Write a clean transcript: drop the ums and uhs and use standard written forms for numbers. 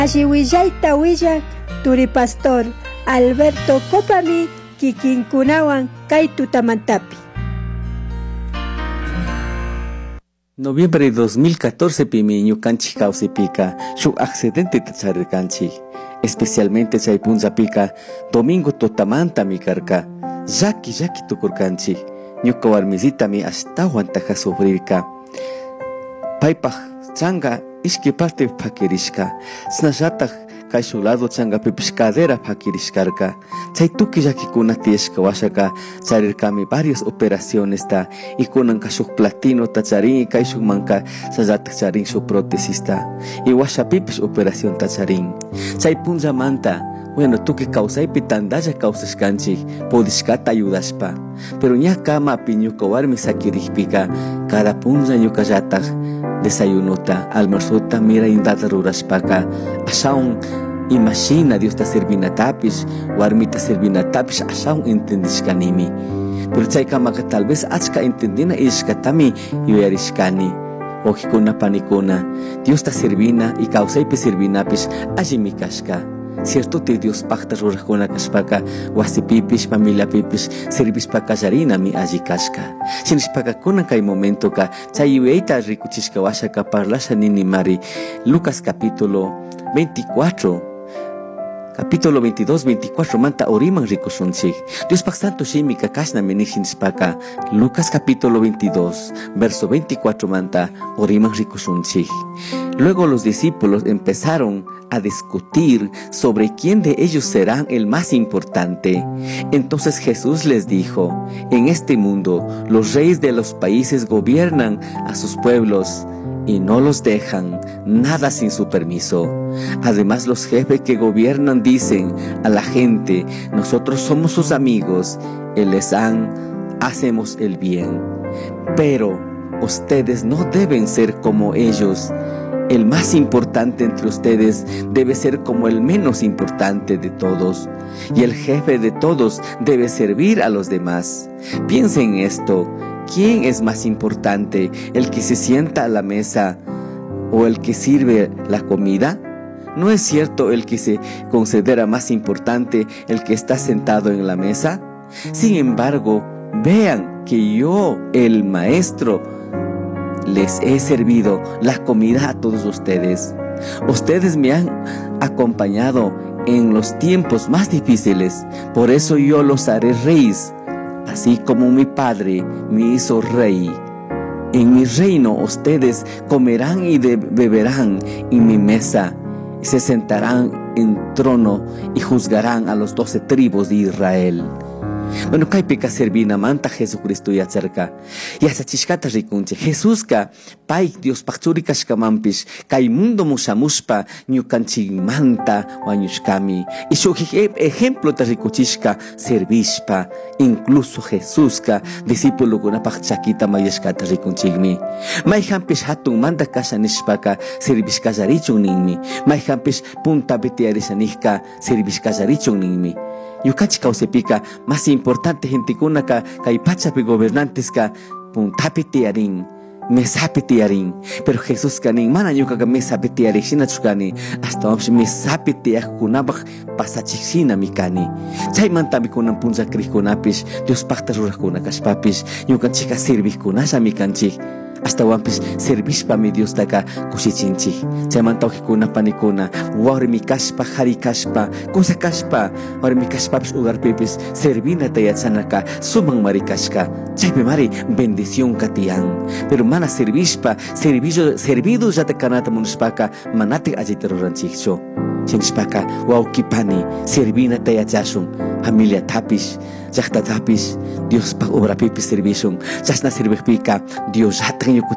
Ashiwillaita willak Turi Pastor Alberto Copami kikinkunawan kay tutamantapi. Noviembre de 2014 pimi ñukanchik kawsaypika shuk accidente tacharirkanchik, especialmente chay punllapika domingo tutamantami karka, llaki tukurkanchik, ñuka warmisitami ashtawan taka sufrirka. Paypaq changa ishki parte pakirishka, snashataq kay shuk lado changa pipish cadera pakirishkarka. Chay tuki llakikuna tiyashka washaka charirkami varias operaciones ta y kunanka shuk platino ta charin y kay shuk manka sallatak charin shuk protesista y washa pipish operación ta charin. Chay punllamanta bueno, tuki kawsaypi tandalla kawsashkanchik podishkata ayudashpa, pero ña kamapi ñuka warmi sakirikpika cada punlla ñuka llatak desayunota, almuerzota mira indata rurashpaka ashawan imagina Dios ta servinatapish, warmita servinatapish ashawan entendishkanimi, pero chay kamaka tal vez achka entendina ishkatami yuyarishkani. Ojikuna panikuna Dios ta servina y kawsaypi servinapish allimi kashka. Cierto te Dios pacta rurajuna kashpaka wasipipish familia pipish servishpa kasharina mi alli kashka. Sinishpaka kunan kay momento ka chay yueita rikuchishka washaka parlasha nini mari Lucas capítulo 22-24 manta oriman rikushunchik. Dios pak santo shimika kashna menishinishpaka Lucas capítulo 22 verso 24 manta oriman rikushunchik. Luego los discípulos empezaron a discutir sobre quién de ellos será el más importante. Entonces Jesús les dijo: en este mundo los reyes de los países gobiernan a sus pueblos y no los dejan nada sin su permiso. Además, los jefes que gobiernan dicen a la gente: nosotros somos sus amigos y les hacemos el bien. Pero ustedes no deben ser como ellos. El más importante entre ustedes debe ser como el menos importante de todos, y el jefe de todos debe servir a los demás. Piensen en esto: ¿quién es más importante, el que se sienta a la mesa o el que sirve la comida? ¿No es cierto el que se considera más importante el que está sentado en la mesa? Sin embargo, vean que yo, el maestro, les he servido la comida a todos ustedes. Ustedes me han acompañado en los tiempos más difíciles, por eso yo los haré reyes, así como mi padre me hizo rey. En mi reino ustedes comerán y beberán en mi mesa, y se sentarán en trono y juzgarán a los 12 tribus de Israel. Bueno, kaypika servina manta Jesucristo yacharka yachachishkata rikunchik. Jesuska pay Dios pakchuri kashkamampish kay mundo mushamushpa ñukanchikmanta wañushkami y shuk ejemplo ta rikuchishka servishpa. Incluso Jesuska discípulukunapaq chakita mayashkata rikunchikmi. Mayhampish hatun manta kashanishpaka servishkallarichun ninmi, mayhampish puntapi tiyarishanijka servishkallarichun ninmi. Yukanchik kawsaypika más importante gentikuna kay pachapi gobernantes ka puntapi tiyarin, mesapi tiyarin, pero Jesús kanin mana ñukaqa mesapi tiyarishinachuskani, hasta wampish mesapi tiyaqkunapaq pasachiksinami kani. Chaymantami kunan punlla kriqkunapish Dios paqta ruraqkuna kashpapish ñukanchikqa serviqkunallami kanchik. Hasta wampish servishpa mi Dios taka kushichinchik. Chaymanta ujikuna panikuna warmi kashpa, hari kashpa, kusa kashpa, warmi kashpapish ugarpipish servinata yachanaka suman mari kashka. Chaypi mari bendición katiyan. Pero mana servishpa, servido yata kanata munashpaka manati allita ruranchikchu. Chinishpaka wawkipani servinata yachashun, familia tapish, llaqta tapish Dios pa obrapipish servishun. Chashna serviqpika Dios yatan